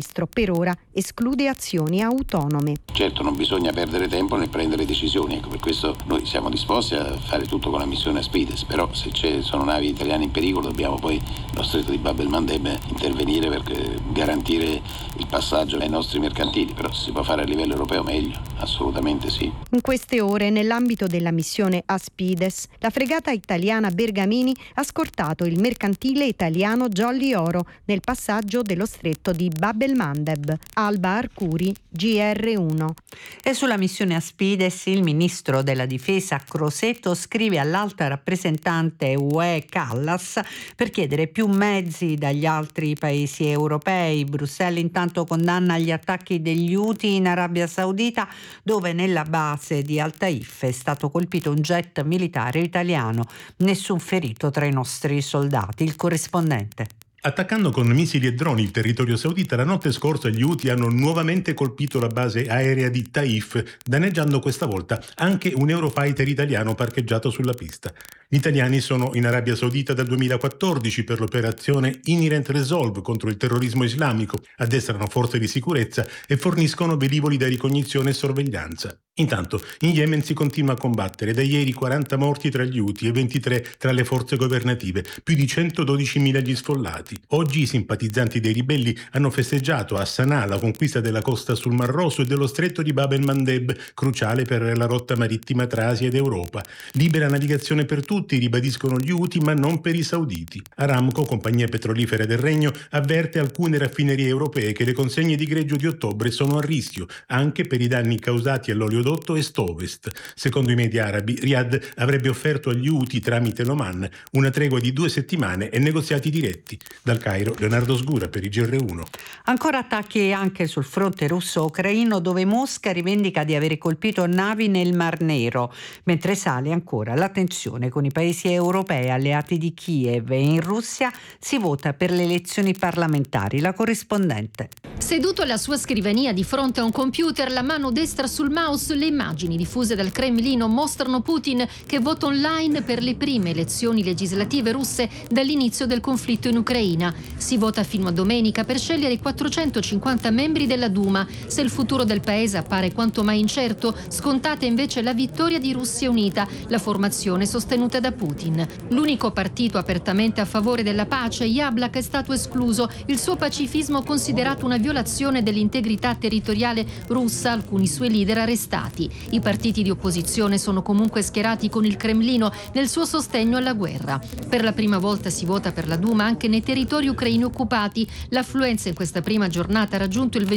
ministro per ora esclude azioni autonome. Certo, non bisogna perdere tempo nel prendere decisioni, per questo noi siamo disposti a fare tutto con la missione Aspides, però se sono navi italiane in pericolo dobbiamo poi nello stretto di Bab el-Mandeb intervenire per garantire il passaggio ai nostri mercantili, però se si può fare a livello europeo meglio, assolutamente sì. In queste ore, nell'ambito della missione Aspides, la fregata italiana Bergamini ha scortato il mercantile italiano Jolly Oro nel passaggio dello stretto di Bab el-Mandeb. Alba Arcuri, GR1. E sulla missione Aspides il ministro della difesa Crosetto scrive all'alta rappresentante UE Callas per chiedere più mezzi dagli altri paesi europei. Bruxelles intanto condanna gli attacchi degli Houthi in Arabia Saudita, dove nella base di Al Taif è stato colpito un jet militare italiano. Nessun ferito tra i nostri soldati. Il corrispondente. Attaccando con missili e droni il territorio saudita, la notte scorsa gli Houthi hanno nuovamente colpito la base aerea di Taif, danneggiando questa volta anche un Eurofighter italiano parcheggiato sulla pista. Gli italiani sono in Arabia Saudita dal 2014 per l'operazione Inherent Resolve contro il terrorismo islamico, addestrano forze di sicurezza e forniscono velivoli da ricognizione e sorveglianza. Intanto in Yemen si continua a combattere, da ieri 40 morti tra gli Houthi e 23 tra le forze governative, più di 112.000 gli sfollati. Oggi i simpatizzanti dei ribelli hanno festeggiato a Sana'a la conquista della costa sul Mar Rosso e dello stretto di Bab el-Mandeb, cruciale per la rotta marittima tra Asia ed Europa. Libera navigazione per tutti, ribadiscono gli Houthi, ma non per i sauditi. Aramco, compagnia petrolifera del Regno, avverte alcune raffinerie europee che le consegne di greggio di ottobre sono a rischio, anche per i danni causati all'oleodotto Est-Ovest. Secondo i media arabi, Riyadh avrebbe offerto agli Houthi tramite l'Oman una tregua di 2 settimane e negoziati diretti. Dal Cairo, Leonardo Sgura per i GR1. Ancora attacchi anche sul fronte russo-ucraino, dove Mosca rivendica di avere colpito navi nel Mar Nero, mentre sale ancora la tensione con i paesi europei alleati di Kiev, e in Russia si vota per le elezioni parlamentari. La corrispondente. Seduto alla sua scrivania di fronte a un computer, la mano destra sul mouse, le immagini diffuse dal Cremlino mostrano Putin che vota online per le prime elezioni legislative russe dall'inizio del conflitto in Ucraina. Si vota fino a domenica per scegliere i 450 membri della Duma. Se il futuro del paese appare quanto mai incerto, scontata invece la vittoria di Russia Unita, la formazione sostenuta da Putin. L'unico partito apertamente a favore della pace, Yablak, è stato escluso, il suo pacifismo considerato una violazione dell'integrità territoriale russa, alcuni suoi leader arrestati. I partiti di opposizione sono comunque schierati con il Cremlino nel suo sostegno alla guerra. Per la prima volta si vota per la Duma anche nei territori ucraini occupati. L'affluenza in questa prima giornata ha raggiunto il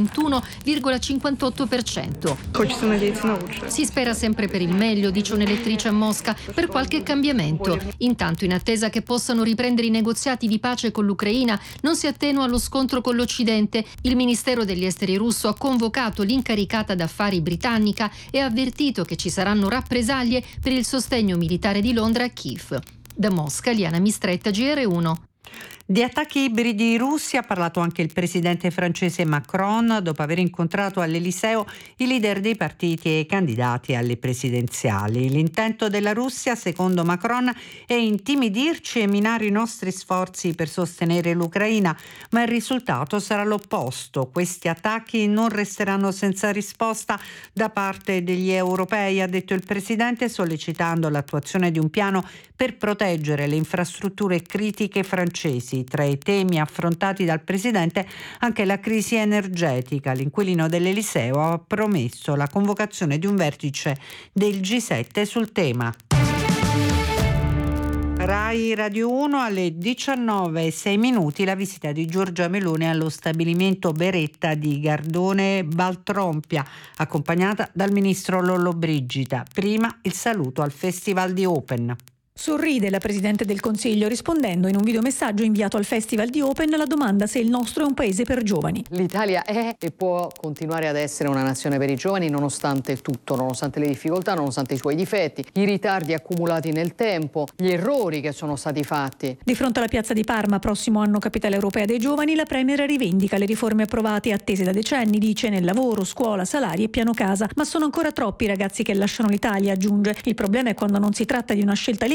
21,58%. Si spera sempre per il meglio, dice un'elettrice a Mosca, per qualche cambiamento. Intanto, in attesa che possano riprendere i negoziati di pace con l'Ucraina, non si attenua lo scontro con l'Occidente. Il Ministero degli Esteri russo ha convocato l'incaricata d'affari britannica e ha avvertito che ci saranno rappresaglie per il sostegno militare di Londra a Kiev. Da Mosca, Liana Mistretta, GR1. Di attacchi ibridi russi ha parlato anche il presidente francese Macron dopo aver incontrato all'Eliseo i leader dei partiti e i candidati alle presidenziali. L'intento della Russia, secondo Macron, è intimidirci e minare i nostri sforzi per sostenere l'Ucraina, ma il risultato sarà l'opposto. Questi attacchi non resteranno senza risposta da parte degli europei, ha detto il presidente, sollecitando l'attuazione di un piano per proteggere le infrastrutture critiche francesi. Tra i temi affrontati dal presidente anche la crisi energetica. L'inquilino dell'Eliseo ha promesso la convocazione di un vertice del G7 sul tema. Rai Radio 1 alle 19:06 la visita di Giorgia Meloni allo stabilimento Beretta di Gardone Valtrompia, accompagnata dal ministro Lollobrigida. Prima il saluto al Festival di Open. Sorride la Presidente del Consiglio rispondendo in un videomessaggio inviato al Festival di Open alla domanda se il nostro è un paese per giovani. L'Italia è e può continuare ad essere una nazione per i giovani nonostante tutto, nonostante le difficoltà, nonostante i suoi difetti, i ritardi accumulati nel tempo, gli errori che sono stati fatti. Di fronte alla piazza di Parma, prossimo anno capitale europea dei giovani, la Premier rivendica le riforme approvate e attese da decenni, dice nel lavoro, scuola, salari e piano casa. Ma sono ancora troppi i ragazzi che lasciano l'Italia, aggiunge. Il problema è quando non si tratta di una scelta libera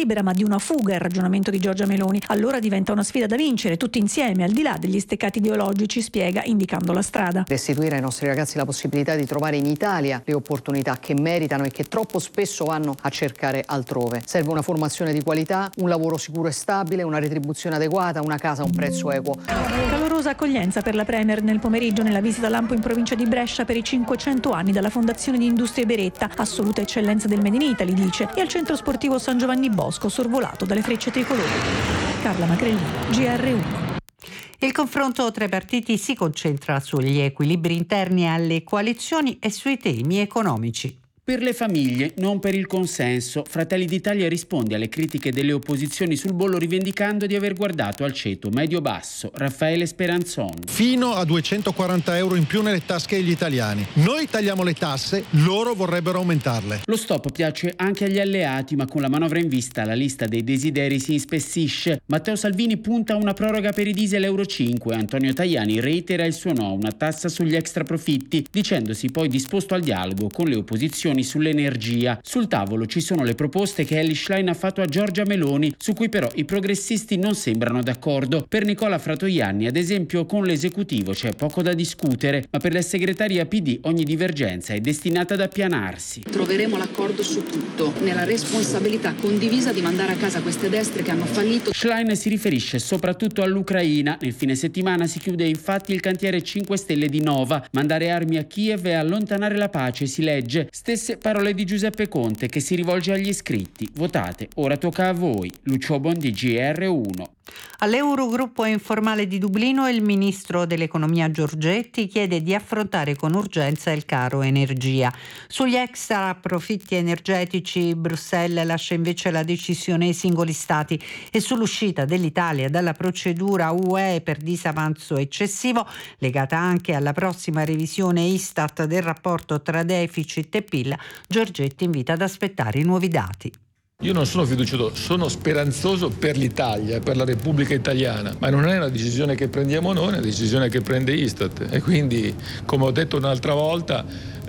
libera ma di una fuga, il ragionamento di Giorgia Meloni. Allora diventa una sfida da vincere tutti insieme, al di là degli steccati ideologici, spiega, indicando la strada. Restituire ai nostri ragazzi la possibilità di trovare in Italia le opportunità che meritano e che troppo spesso vanno a cercare altrove. Serve una formazione di qualità, un lavoro sicuro e stabile, una retribuzione adeguata, una casa a un prezzo equo. Calorosa accoglienza per la Premier nel pomeriggio nella visita a Lampo in provincia di Brescia per i 500 anni dalla Fondazione di Industrie Beretta, assoluta eccellenza del Made in Italy, dice, e al centro sportivo San Giovanni Bosco, sorvolato dalle frecce tricolori. Carla Macrellini, GR1. Il confronto tra i partiti si concentra sugli equilibri interni alle coalizioni e sui temi economici. Per le famiglie, non per il consenso, Fratelli d'Italia risponde alle critiche delle opposizioni sul bollo rivendicando di aver guardato al ceto medio-basso. Raffaele Speranzon. Fino a 240 euro in più nelle tasche agli italiani. Noi tagliamo le tasse, loro vorrebbero aumentarle. Lo stop piace anche agli alleati, ma con la manovra in vista la lista dei desideri si ispessisce. Matteo Salvini punta a una proroga per i diesel Euro 5. Antonio Tajani reitera il suo no a una tassa sugli extraprofitti, dicendosi poi disposto al dialogo con le opposizioni sull'energia. Sul tavolo ci sono le proposte che Elly Schlein ha fatto a Giorgia Meloni, su cui però i progressisti non sembrano d'accordo. Per Nicola Fratoianni, ad esempio, con l'esecutivo c'è poco da discutere, ma per la segreteria PD ogni divergenza è destinata ad appianarsi. Troveremo l'accordo su tutto, nella responsabilità condivisa di mandare a casa queste destre che hanno fallito. Schlein si riferisce soprattutto all'Ucraina. Nel fine settimana si chiude infatti il cantiere 5 Stelle di Nova. Mandare armi a Kiev e allontanare la pace, si legge. Stesse parole di Giuseppe Conte che si rivolge agli iscritti. Votate, ora tocca a voi. Lucio Bondi, GR1. All'Eurogruppo informale di Dublino il ministro dell'economia Giorgetti chiede di affrontare con urgenza il caro energia. Sugli extra profitti energetici Bruxelles lascia invece la decisione ai singoli stati e sull'uscita dell'Italia dalla procedura UE per disavanzo eccessivo, legata anche alla prossima revisione Istat del rapporto tra deficit e PIL, Giorgetti invita ad aspettare i nuovi dati. Io non sono fiducioso, sono speranzoso per l'Italia, per la Repubblica Italiana, ma non è una decisione che prendiamo noi, è una decisione che prende Istat e quindi, come ho detto un'altra volta,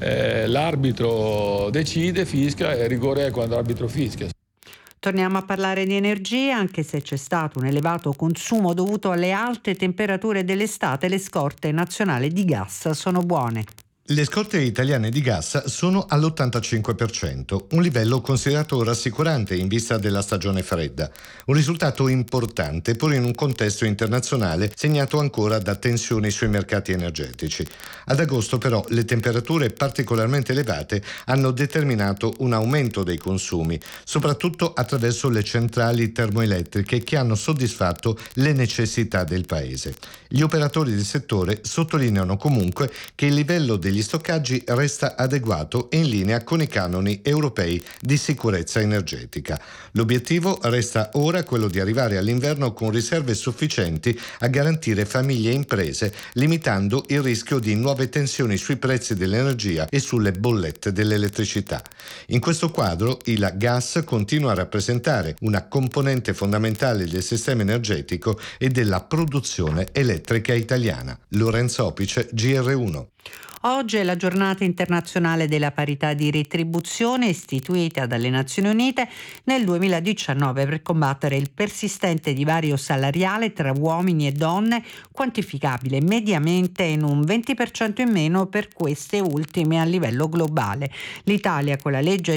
l'arbitro decide, fischia e rigore è quando l'arbitro fischia. Torniamo a parlare di energia, anche se c'è stato un elevato consumo dovuto alle alte temperature dell'estate, le scorte nazionali di gas sono buone. Le scorte italiane di gas sono all'85%, un livello considerato rassicurante in vista della stagione fredda. Un risultato importante pur in un contesto internazionale segnato ancora da tensioni sui mercati energetici. Ad agosto però le temperature particolarmente elevate hanno determinato un aumento dei consumi, soprattutto attraverso le centrali termoelettriche che hanno soddisfatto le necessità del paese. Gli operatori del settore sottolineano comunque che il livello degli stoccaggi resta adeguato e in linea con i canoni europei di sicurezza energetica. L'obiettivo resta ora quello di arrivare all'inverno con riserve sufficienti a garantire famiglie e imprese, limitando il rischio di nuove tensioni sui prezzi dell'energia e sulle bollette dell'elettricità. In questo quadro il gas continua a rappresentare una componente fondamentale del sistema energetico e della produzione elettrica italiana. Lorenzo Opice, GR1. Oggi è la giornata internazionale della parità di retribuzione istituita dalle Nazioni Unite nel 2019 per combattere il persistente divario salariale tra uomini e donne, quantificabile mediamente in un 20% in meno per queste ultime a livello globale. L'Italia, con la legge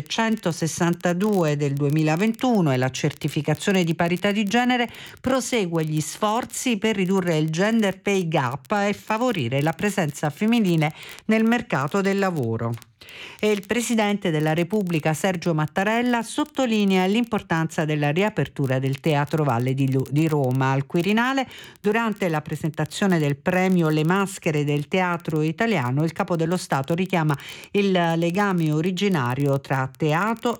162 del 2021 e la certificazione di parità di genere, prosegue gli sforzi per ridurre il gender pay gap e favorire la presenza femminile nel mercato del lavoro. E il Presidente della Repubblica Sergio Mattarella sottolinea l'importanza della riapertura del Teatro Valle di Roma al Quirinale. Durante la presentazione del premio Le Maschere del Teatro Italiano, il Capo dello Stato richiama il legame originario tra teatro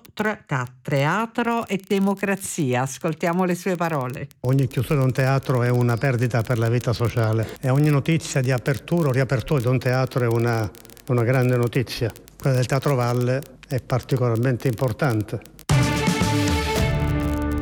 e democrazia. Ascoltiamo le sue parole. Ogni chiusura di un teatro è una perdita per la vita sociale e ogni notizia di apertura o riapertura di un teatro è una grande notizia. Quella del Teatro Valle è particolarmente importante.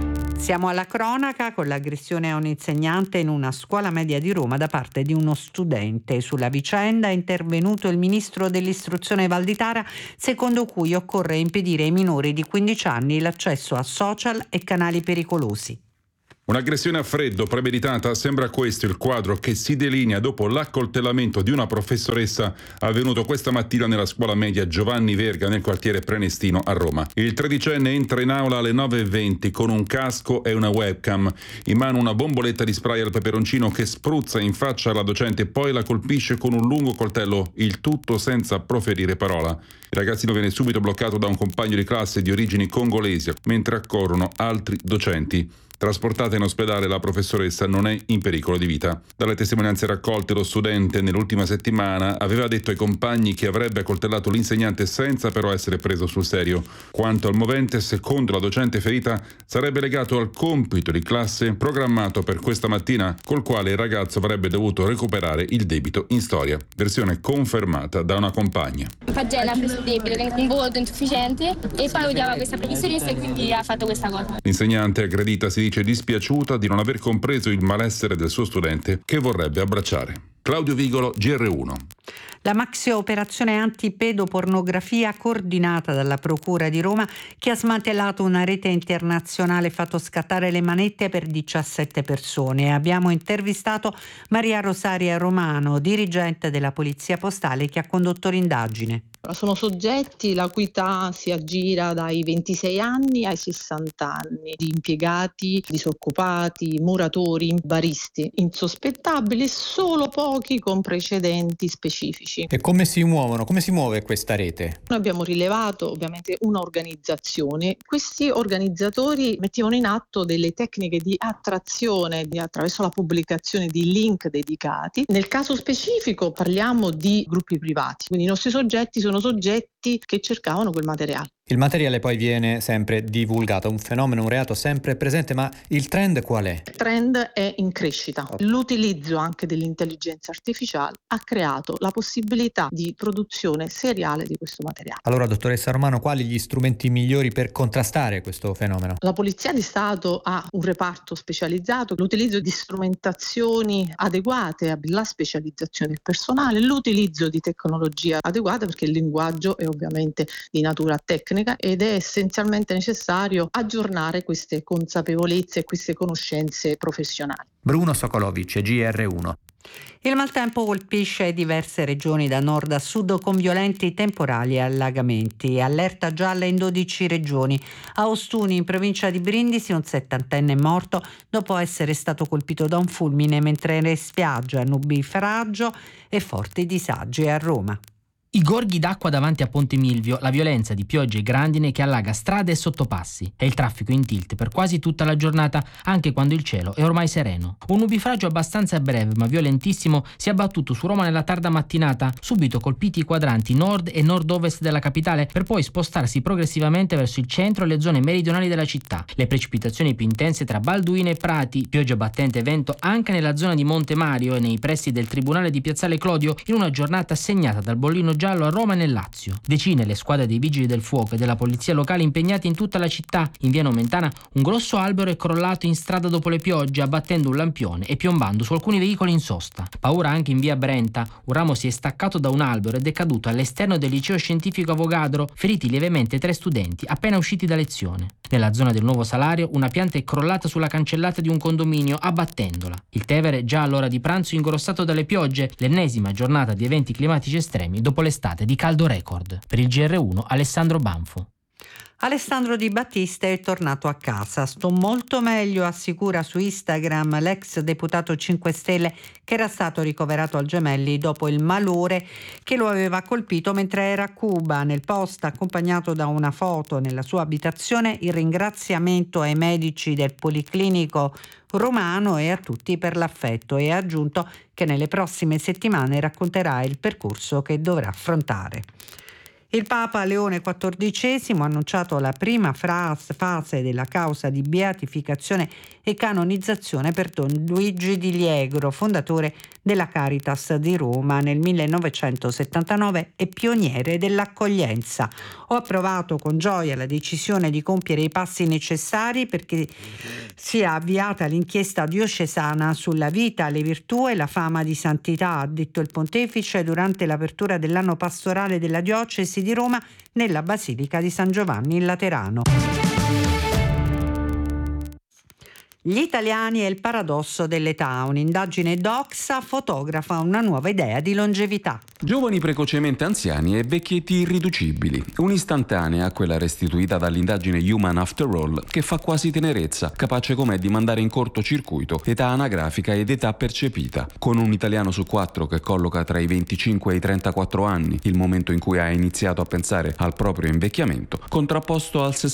Passiamo alla cronaca con l'aggressione a un insegnante in una scuola media di Roma da parte di uno studente. Sulla vicenda è intervenuto il ministro dell'istruzione Valditara, secondo cui occorre impedire ai minori di 15 anni l'accesso a social e canali pericolosi. Un'aggressione a freddo premeditata, sembra questo il quadro che si delinea dopo l'accoltellamento di una professoressa avvenuto questa mattina nella scuola media Giovanni Verga nel quartiere Prenestino a Roma. Il tredicenne entra in aula alle 9:20 con un casco e una webcam, in mano una bomboletta di spray al peperoncino che spruzza in faccia alla docente, poi la colpisce con un lungo coltello, il tutto senza proferire parola. Il ragazzino viene subito bloccato da un compagno di classe di origini congolesi, mentre accorrono altri docenti. Trasportata in ospedale, la professoressa non è in pericolo di vita. Dalle testimonianze raccolte, lo studente nell'ultima settimana aveva detto ai compagni che avrebbe accoltellato l'insegnante senza però essere preso sul serio. Quanto al movente, secondo la docente ferita, sarebbe legato al compito di classe programmato per questa mattina, col quale il ragazzo avrebbe dovuto recuperare il debito in storia. Versione confermata da una compagna. Pagella ha preso il debito, un voto insufficiente e poi odiava questa professoressa e quindi ha fatto questa cosa. L'insegnante aggredita si dice dispiaciuta di non aver compreso il malessere del suo studente che vorrebbe abbracciare. Claudio Vigolo, GR1. La maxi operazione antipedopornografia coordinata dalla Procura di Roma, che ha smantellato una rete internazionale e fatto scattare le manette per 17 persone. Abbiamo intervistato Maria Rosaria Romano, dirigente della Polizia Postale, che ha condotto l'indagine. Sono soggetti la cui età si aggira dai 26 anni ai 60 anni, di impiegati, disoccupati, muratori, baristi, insospettabili, solo pochi con precedenti specifici. E come si muovono? Come si muove questa rete? Noi abbiamo rilevato ovviamente un'organizzazione. Questi organizzatori mettevano in atto delle tecniche di attrazione attraverso la pubblicazione di link dedicati. Nel caso specifico parliamo di gruppi privati, quindi i nostri soggetti sono soggetti che cercavano quel materiale. Il materiale poi viene sempre divulgato, un fenomeno, un reato sempre presente, ma il trend qual è? Il trend è in crescita. L'utilizzo anche dell'intelligenza artificiale ha creato la possibilità di produzione seriale di questo materiale. Allora, dottoressa Romano, quali gli strumenti migliori per contrastare questo fenomeno? La Polizia di Stato ha un reparto specializzato, l'utilizzo di strumentazioni adeguate, la specializzazione del personale, l'utilizzo di tecnologia adeguata, perché il linguaggio è ovviamente di natura tecnica ed è essenzialmente necessario aggiornare queste consapevolezze e queste conoscenze professionali. Bruno Sokolovic, GR1. Il maltempo colpisce diverse regioni da nord a sud con violenti temporali e allagamenti. Allerta gialla in 12 regioni. A Ostuni, in provincia di Brindisi, un 70enne è morto dopo essere stato colpito da un fulmine mentre era in spiaggia. A Nubifragio e forti disagi a Roma. I gorghi d'acqua davanti a Ponte Milvio, la violenza di piogge e grandine che allaga strade e sottopassi e il traffico in tilt per quasi tutta la giornata, anche quando il cielo è ormai sereno. Un nubifragio abbastanza breve ma violentissimo si è abbattuto su Roma nella tarda mattinata, subito colpiti i quadranti nord e nord-ovest della capitale per poi spostarsi progressivamente verso il centro e le zone meridionali della città. Le precipitazioni più intense tra Balduino e Prati, pioggia battente e vento anche nella zona di Monte Mario e nei pressi del Tribunale di Piazzale Clodio, in una giornata segnata dal bollino giallo a Roma e nel Lazio. Decine le squadre dei vigili del fuoco e della polizia locale impegnati in tutta la città. In via Nomentana un grosso albero è crollato in strada dopo le piogge, abbattendo un lampione e piombando su alcuni veicoli in sosta. Paura anche in via Brenta, un ramo si è staccato da un albero ed è caduto all'esterno del liceo scientifico Avogadro, feriti lievemente 3 studenti appena usciti da lezione. Nella zona del Nuovo Salario una pianta è crollata sulla cancellata di un condominio, abbattendola. Il Tevere, già all'ora di pranzo ingrossato dalle piogge, l'ennesima giornata di eventi climatici estremi dopo l'estate di caldo record. Per il GR1 Alessandro Banfo. Alessandro Di Battista è tornato a casa. Sto molto meglio, assicura su Instagram l'ex deputato 5 Stelle che era stato ricoverato al Gemelli dopo il malore che lo aveva colpito mentre era a Cuba. Nel post, accompagnato da una foto nella sua abitazione, il ringraziamento ai medici del Policlinico Romano e a tutti per l'affetto, e ha aggiunto che nelle prossime settimane racconterà il percorso che dovrà affrontare. Il Papa Leone XIV ha annunciato la prima fase della causa di beatificazione e canonizzazione per Don Luigi Di Liegro, fondatore della Caritas di Roma nel 1979 e pioniere dell'accoglienza. Ho approvato con gioia la decisione di compiere i passi necessari perché sia avviata l'inchiesta diocesana sulla vita, le virtù e la fama di santità, ha detto il pontefice durante l'apertura dell'anno pastorale della diocesi di Roma nella Basilica di San Giovanni in Laterano. Gli italiani e il paradosso dell'età. Un'indagine Doxa fotografa una nuova idea di longevità. Giovani precocemente anziani e vecchietti irriducibili. Un'istantanea, quella restituita dall'indagine Human After All, che fa quasi tenerezza, capace com'è di mandare in cortocircuito età anagrafica ed età percepita. Con un italiano su 4 che colloca tra i 25 e i 34 anni, il momento in cui ha iniziato a pensare al proprio invecchiamento, contrapposto al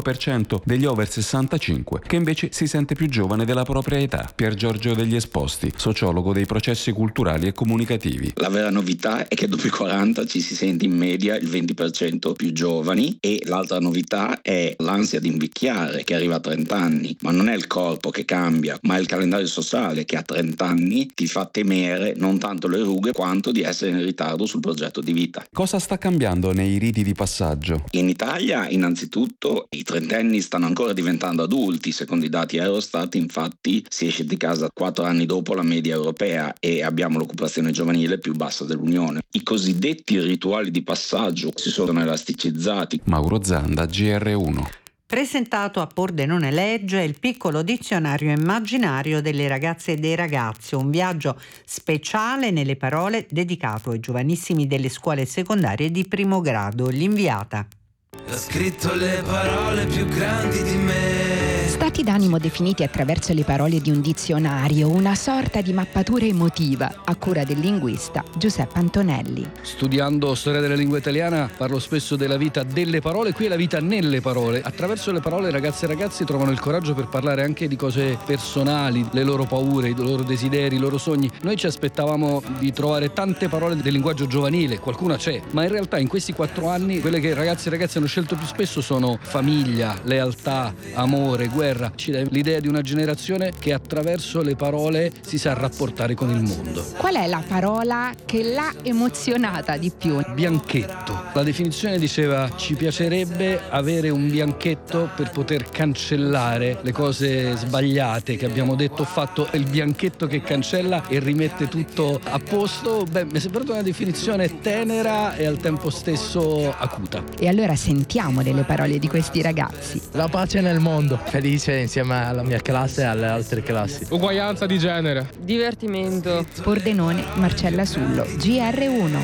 62% degli over 65, che invece si sente più giovane della propria età. Pier Giorgio degli Esposti, sociologo dei processi culturali e comunicativi. La vera novità è che dopo i 40 ci si sente in media il 20% più giovani, e l'altra novità è l'ansia di invecchiare che arriva a 30 anni, ma non è il corpo che cambia, ma è il calendario sociale che a 30 anni ti fa temere non tanto le rughe quanto di essere in ritardo sul progetto di vita. Cosa sta cambiando nei riti di passaggio? In Italia innanzitutto i trentenni stanno ancora diventando adulti. Secondo i dati Eurostat infatti si esce di casa 4 anni dopo la media europea e abbiamo l'occupazione giovanile più bassa dell'Unione. I cosiddetti rituali di passaggio si sono elasticizzati. Mauro Zanda, GR1. Presentato a Pordenone Legge il piccolo dizionario immaginario delle ragazze e dei ragazzi, un viaggio speciale nelle parole dedicato ai giovanissimi delle scuole secondarie di primo grado. L'inviata. Ho scritto le parole più grandi di me. Stati d'animo definiti attraverso le parole di un dizionario, una sorta di mappatura emotiva a cura del linguista Giuseppe Antonelli. Studiando storia della lingua italiana parlo spesso della vita delle parole, qui è la vita nelle parole. Attraverso le parole ragazze e ragazzi trovano il coraggio per parlare anche di cose personali, le loro paure, i loro desideri, i loro sogni. Noi ci aspettavamo di trovare tante parole del linguaggio giovanile, qualcuna c'è, ma in realtà in questi 4 anni quelle che ragazzi e ragazzi hanno scelto più spesso sono famiglia, lealtà, amore, guerra. Ci dà l'idea di una generazione che attraverso le parole si sa rapportare con il mondo. Qual è la parola che l'ha emozionata di più? Bianchetto. La definizione diceva: ci piacerebbe avere un bianchetto per poter cancellare le cose sbagliate che abbiamo detto o fatto. È il bianchetto che cancella e rimette tutto a posto. Mi è sembrata una definizione tenera e al tempo stesso acuta. E allora sentiamo delle parole di questi ragazzi. La pace nel mondo, felice insieme alla mia classe e alle altre classi. Uguaglianza di genere. Divertimento. Pordenone, Marcella Sullo, GR1.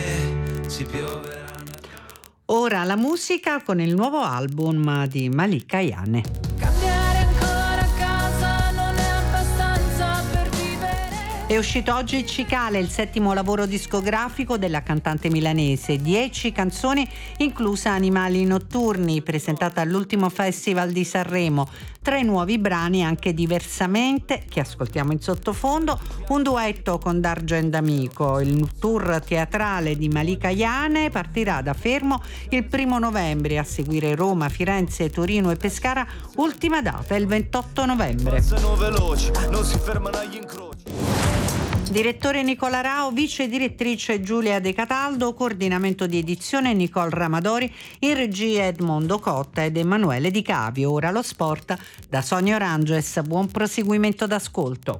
Ora la musica con il nuovo album di Malika Ayane. È uscito oggi Cicale, il 7° lavoro discografico della cantante milanese. 10 canzoni, inclusa Animali notturni, presentata all'ultimo Festival di Sanremo. 3 nuovi brani anche diversamente, che ascoltiamo in sottofondo. Un duetto con D'Argent D'Amico. Il tour teatrale di Malika Ayane partirà da Fermo il 1° novembre, a seguire Roma, Firenze, Torino e Pescara. Ultima data è il 28 novembre. Direttore Nicola Rao, vice direttrice Giulia De Cataldo, coordinamento di edizione Nicole Ramadori, in regia Edmondo Cotta ed Emanuele Di Cavio. Ora lo sport da Sonia Oranges. Buon proseguimento d'ascolto.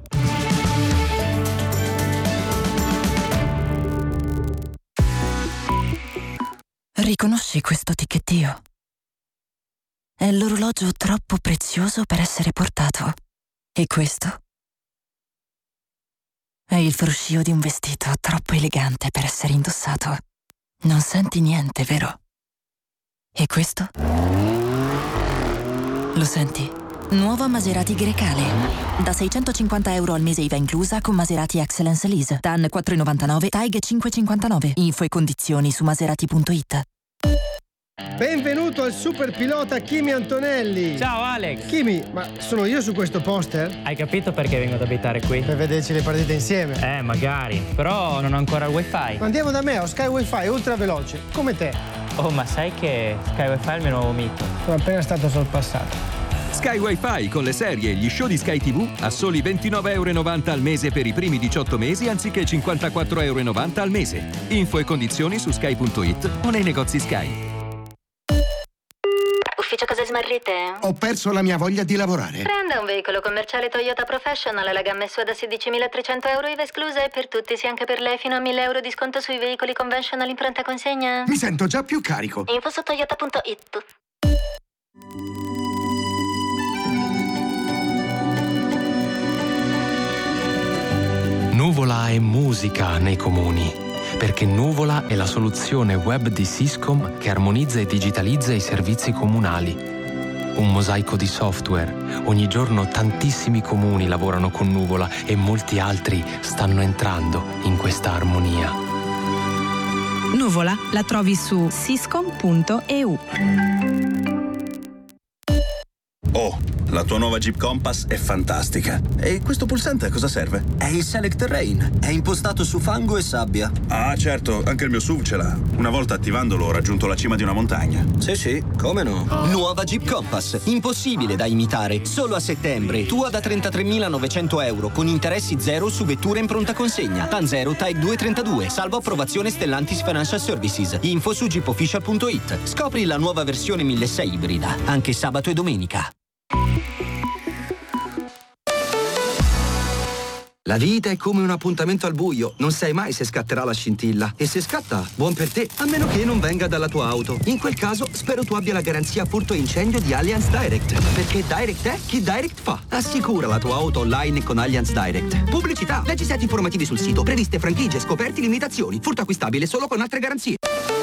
Riconosci questo ticchettio? È l'orologio troppo prezioso per essere portato. E questo? È il fruscio di un vestito troppo elegante per essere indossato. Non senti niente, vero? E questo? Lo senti? Nuova Maserati Grecale. Da €650 al mese IVA inclusa con Maserati Excellence Lease. TAN 4,99, TAIG 5,59. Info e condizioni su maserati.it. Benvenuto al super pilota Kimi Antonelli. Ciao Alex. Kimi, ma sono io su questo poster? Hai capito perché vengo ad abitare qui? Per vederci le partite insieme. Magari, però non ho ancora il wifi. Andiamo da me, ho Sky Wi-Fi ultra veloce, come te. Oh, ma sai che Sky Wi-Fi è il mio nuovo mito? Sono appena stato sorpassato. Sky Wi-Fi con le serie e gli show di Sky TV a soli €29,90 al mese per i primi 18 mesi anziché €54,90 al mese. Info e condizioni su sky.it o nei negozi Sky. Ufficio Case Smarrite? Ho perso la mia voglia di lavorare. Prenda un veicolo commerciale Toyota Professional, la gamma SUA da €16.300 IVA esclusa e per tutti, sì anche per lei, fino a €1.000 di sconto sui veicoli conventional in pronta consegna. Mi sento già più carico. Info su toyota.it. Nuvola è musica nei comuni, perché Nuvola è la soluzione web di Syscom che armonizza e digitalizza i servizi comunali. Un mosaico di software. Ogni giorno tantissimi comuni lavorano con Nuvola e molti altri stanno entrando in questa armonia. Nuvola la trovi su syscom.eu. Oh, la tua nuova Jeep Compass è fantastica. E questo pulsante a cosa serve? È il Select Terrain. È impostato su fango e sabbia. Ah, certo, anche il mio SUV ce l'ha. Una volta attivandolo ho raggiunto la cima di una montagna. Sì, come no? Nuova Jeep Compass. Impossibile da imitare. Solo a settembre. Tua da €33.900 con interessi zero su vetture in pronta consegna. TAN 0 Type 232. Salvo approvazione Stellantis Financial Services. Info su jeepofficial.it. Scopri la nuova versione 1600 ibrida. Anche sabato e domenica. La vita è come un appuntamento al buio, non sai mai se scatterà la scintilla. E se scatta, buon per te, a meno che non venga dalla tua auto. In quel caso, spero tu abbia la garanzia furto e incendio di Allianz Direct. Perché Direct è chi Direct fa. Assicura la tua auto online con Allianz Direct. Pubblicità, leggi set informativi sul sito, previste franchigie, scoperti, limitazioni. Furto acquistabile solo con altre garanzie.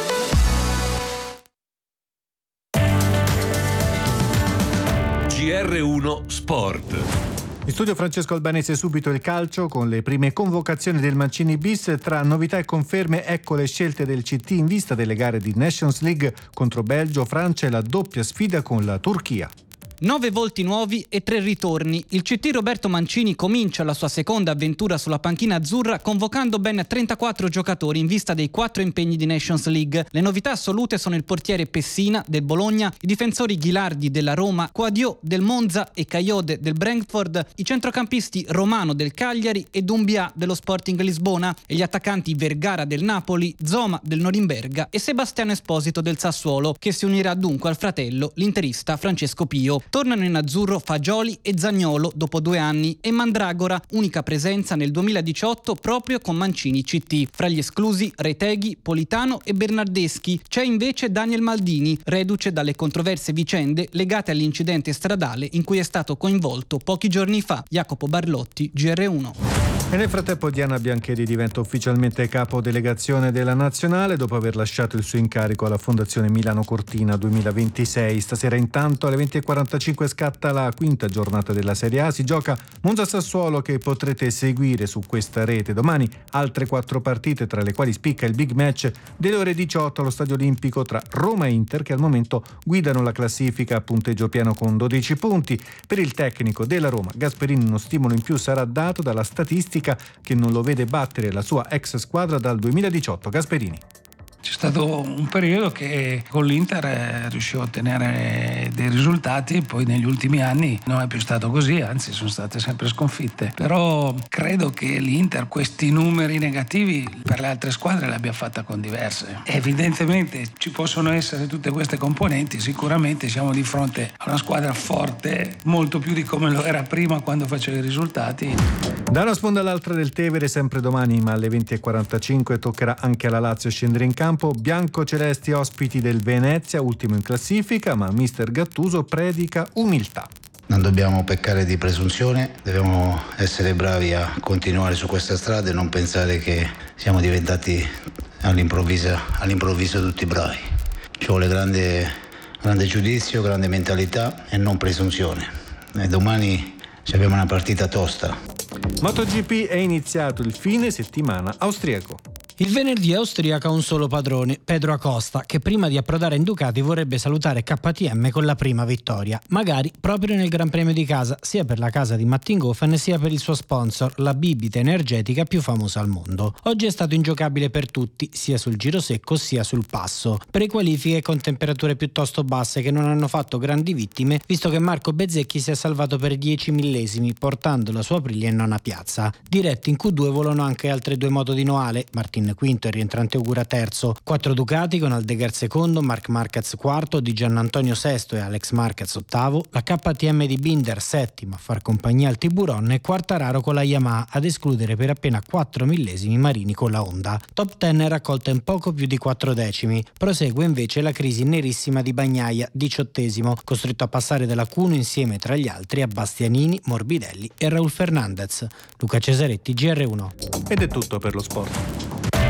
GR1 Sport. In studio Francesco Albanese, subito il calcio con le prime convocazioni del Mancini bis. Tra novità e conferme, ecco le scelte del CT in vista delle gare di Nations League contro Belgio, Francia e la doppia sfida con la Turchia. 9 volti nuovi e 3 ritorni. Il CT Roberto Mancini comincia la sua seconda avventura sulla panchina azzurra convocando ben 34 giocatori in vista dei 4 impegni di Nations League. Le novità assolute sono il portiere Pessina del Bologna, i difensori Ghilardi della Roma, Quadio del Monza e Caiode del Brentford, i centrocampisti Romano del Cagliari e Dumbia dello Sporting Lisbona e gli attaccanti Vergara del Napoli, Zoma del Norimberga e Sebastiano Esposito del Sassuolo, che si unirà dunque al fratello, l'interista Francesco Pio. Tornano in azzurro Fagioli e Zaniolo dopo 2 anni e Mandragora, unica presenza nel 2018 proprio con Mancini CT. Fra gli esclusi Reteghi, Politano e Bernardeschi. C'è invece Daniel Maldini, reduce dalle controverse vicende legate all'incidente stradale in cui è stato coinvolto pochi giorni fa. Jacopo Barlotti, GR1. E nel frattempo Diana Biancheri diventa ufficialmente capo delegazione della Nazionale dopo aver lasciato il suo incarico alla Fondazione Milano Cortina 2026. Stasera intanto alle 20:45 scatta la quinta giornata della Serie A. Si gioca Monza-Sassuolo che potrete seguire su questa rete. Domani altre 4 partite, tra le quali spicca il big match delle ore 18 allo Stadio Olimpico tra Roma e Inter, che al momento guidano la classifica a punteggio pieno con 12 punti. Per il tecnico della Roma Gasperini uno stimolo in più sarà dato dalla statistica che non lo vede battere la sua ex squadra dal 2018. Gasperini. C'è stato un periodo che con l'Inter riuscivo a ottenere dei risultati, poi negli ultimi anni non è più stato così, anzi sono state sempre sconfitte. Però credo che l'Inter questi numeri negativi per le altre squadre le abbia fatta con diverse. Evidentemente ci possono essere tutte queste componenti, sicuramente siamo di fronte a una squadra forte, molto più di come lo era prima quando faceva i risultati. Da una sponda all'altra del Tevere, sempre domani, ma alle 20:45 toccherà anche alla Lazio scendere in campo. Biancocelesti ospiti del Venezia, ultimo in classifica, ma mister Gattuso predica umiltà. Non dobbiamo peccare di presunzione, dobbiamo essere bravi a continuare su questa strada e non pensare che siamo diventati all'improvviso tutti bravi. Ci vuole grande giudizio, grande mentalità e non presunzione. E domani abbiamo una partita tosta. MotoGP è iniziato il fine settimana austriaco. Il venerdì austriaco ha un solo padrone, Pedro Acosta, che prima di approdare in Ducati vorrebbe salutare KTM con la prima vittoria, magari proprio nel Gran Premio di casa, sia per la casa di Mattinghofen sia per il suo sponsor, la bibita energetica più famosa al mondo. Oggi è stato ingiocabile per tutti, sia sul giro secco sia sul passo. Prequalifiche con temperature piuttosto basse che non hanno fatto grandi vittime, visto che Marco Bezzecchi si è salvato per 10 millesimi, portando la sua Aprilia in nona piazza. Diretti in Q2 volano anche altre due moto di Noale, Martin quinto e rientrante Ogura terzo, 4 Ducati con Aldeguer secondo, Marc Marquez quarto, Di Giannantonio sesto e Alex Marquez ottavo, la KTM di Binder settima a far compagnia al Tiburon e Quartararo con la Yamaha, ad escludere per appena 4 millesimi Marini con la Honda. Top 10 è raccolta in poco più di 4 decimi. Prosegue invece la crisi nerissima di Bagnaia, 18esimo, costretto a passare dalla Q1 insieme tra gli altri a Bastianini, Morbidelli e Raul Fernandez. Luca Cesaretti, GR1. Ed è tutto per lo sport.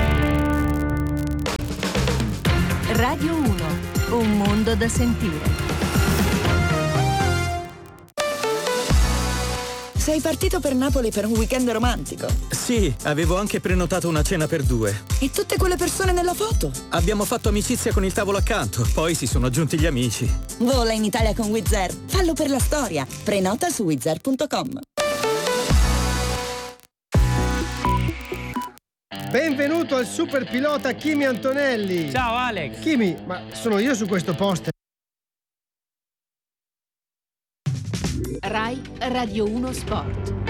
Radio 1, un mondo da sentire. Sei partito per Napoli per un weekend romantico? Sì, avevo anche prenotato una cena per 2. E tutte quelle persone nella foto? Abbiamo fatto amicizia con il tavolo accanto, poi si sono aggiunti gli amici. Vola in Italia con Wizz Air. Fallo per la storia. Prenota su wizzair.com. Benvenuto al super pilota Kimi Antonelli. Ciao Alex. Kimi, ma sono io su questo poster. Rai Radio 1 Sport.